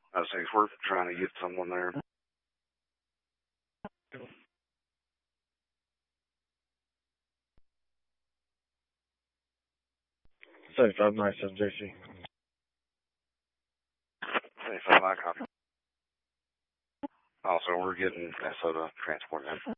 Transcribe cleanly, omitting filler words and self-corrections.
I say we're trying to get someone there. 75 nice, JC. 75 Mike. Also, we're getting Minnesota transport in.